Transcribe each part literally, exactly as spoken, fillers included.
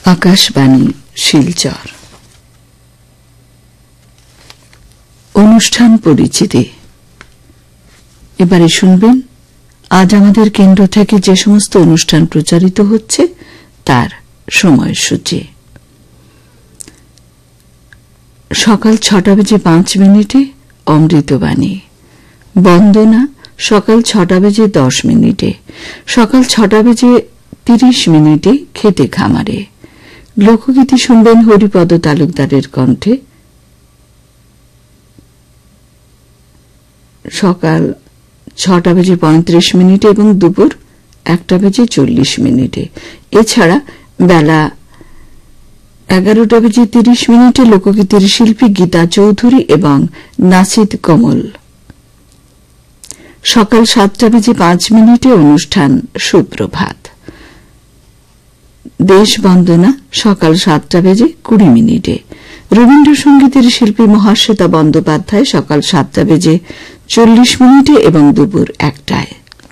আকাশবাণী শিলচর অনুষ্ঠান পরিচিতি। এবারে শুনবেন আজ আমাদের কেন্দ্র থেকে যে সমস্ত অনুষ্ঠান প্রচারিত হচ্ছে তার সময়সূচি। সকাল ছটা বেজে পাঁচ মিনিটে অমৃতবাণী, বন্দনা সকাল ছটা বেজে দশ মিনিটে, সকাল ছটা বেজে তিরিশ মিনিটে খেতে খামারে। লোকগীতি শুনবেন হরিপদ তালুকদারের কণ্ঠে। সকাল ছটা বেজে পঁয়ত্রিশ মিনিটে এবং দুপুর একটা বেজে চল্লিশ মিনিটে। এছাড়া বেলা এগারোটা বেজে তিরিশ মিনিটে লোকগীতির শিল্পী গীতা চৌধুরী এবং নাসিদ কমল। সকাল সাতটা বেজে পাঁচ মিনিটে অনুষ্ঠান সুপ্রভাত। দেশ বন্দনা সকাল সাতটা বেজে কুড়ি মিনিটে। রবীন্দ্রসঙ্গীতের শিল্পী মহাশ্বেতা বন্দ্যোপাধ্যায় সকাল সাতটা বেজে চল্লিশ মিনিটে এবং দুপুর একটায়।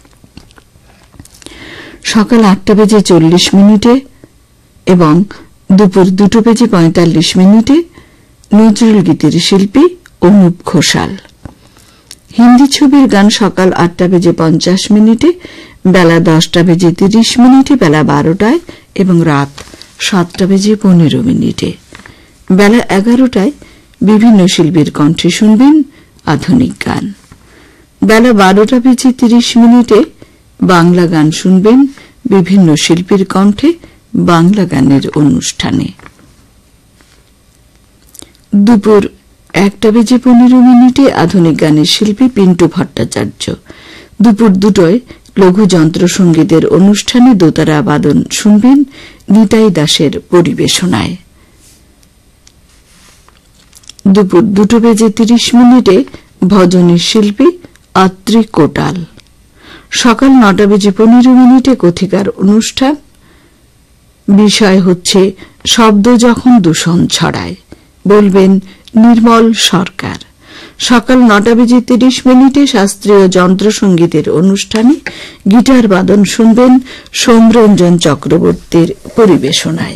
সকাল আটটা বেজে চল্লিশ মিনিটে এবং দুপুর দুটো বেজে পঁয়তাল্লিশ মিনিটে নজরুল গীতির শিল্পী অনুপ ঘোষাল। হিন্দি ছবির গান সকাল আটটা বেজে পঞ্চাশ মিনিটে, বেলা দশটা বেজে তিরিশ মিনিটে, বেলা বারোটায় এবং রাত সাতটা বেজে পনেরো মিনিটে। বেলা এগারোটায় বিভিন্ন শিল্পীর কণ্ঠে শুনবেন আধুনিক গান। বেলা বারোটা বেজে তিরিশ মিনিটে বাংলা গান শুনবেন বিভিন্ন শিল্পীর কণ্ঠে বাংলা গানের অনুষ্ঠানে। দুপুর একটা বেজে পনেরো মিনিটে আধুনিক গানের শিল্পী পিন্টু ভট্টাচার্য। দুপুর দুটোয় লঘু যন্ত্র সঙ্গীতের অনুষ্ঠানে দোতারা বাদন শুনবেন নিতাই দাসের পরিবেশনায়। দুপুর দুটো বেজে তিরিশ মিনিটে ভজনের শিল্পী আত্রি কোটাল। সকাল নটা বেজে পনেরো মিনিটে কথিকার অনুষ্ঠান। বিষয় হচ্ছে শব্দ যখন দূষণ ছড়ায়, বলবেন নির্মল সরকার। সকাল নটা বেজে তিরিশ মিনিটে শাস্ত্রীয় যন্ত্রসঙ্গীতের অনুষ্ঠানে গিটার বাদন শুনবেন সৌম্যরঞ্জন চক্রবর্তীর পরিবেশনায়।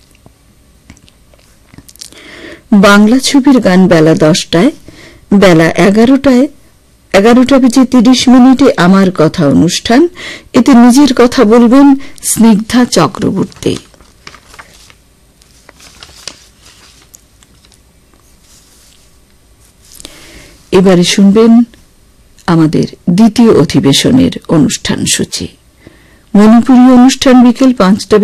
বাংলা ছবির গান বেলা দশটায়। বেলা এগারোটায় এগারোটা বেজে তিরিশ মিনিটে আমার কথা অনুষ্ঠান। এতে নিজের কথা বলবেন স্নিগ্ধা চক্রবর্তী। এবারে শুনবেন আমাদের দ্বিতীয় অধিবেশনের অনুষ্ঠান সূচি। মণিপুরী অনুষ্ঠান বিকেল পাঁচটা